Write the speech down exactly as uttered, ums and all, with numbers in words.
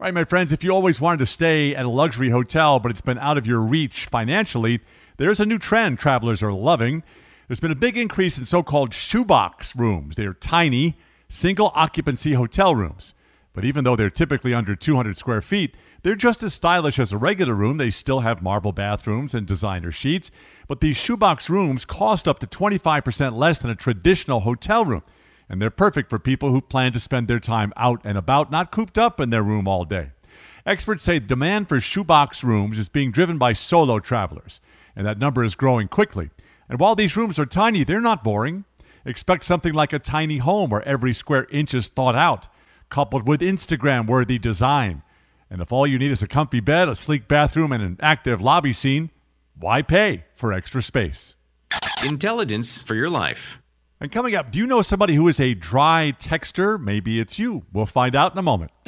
Right, my friends, if you always wanted to stay at a luxury hotel, but it's been out of your reach financially, there's a new trend travelers are loving. There's been a big increase in so-called shoebox rooms. They're tiny, single-occupancy hotel rooms. But even though they're typically under two hundred square feet, they're just as stylish as a regular room. They still have marble bathrooms and designer sheets. But these shoebox rooms cost up to twenty-five percent less than a traditional hotel room. And they're perfect for people who plan to spend their time out and about, not cooped up in their room all day. Experts say demand for shoebox rooms is being driven by solo travelers, and that number is growing quickly. And while these rooms are tiny, they're not boring. Expect something like a tiny home where every square inch is thought out, coupled with Instagram-worthy design. And if all you need is a comfy bed, a sleek bathroom, and an active lobby scene, why pay for extra space? Intelligence for your life. And coming up, do you know somebody who is a dry texter? Maybe it's you. We'll find out in a moment.